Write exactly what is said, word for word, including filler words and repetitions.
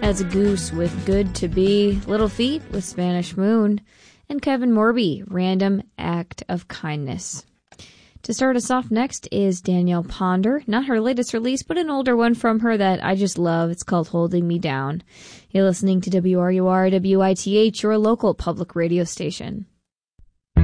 That's Goose with Good to Be, Little Feat with Spanish Moon, and Kevin Morby, Random Act of Kindness. To start us off next is Danielle Ponder, not her latest release, but an older one from her that I just love. It's called Holding Me Down. You're listening to W R U R W I T H, your local public radio station.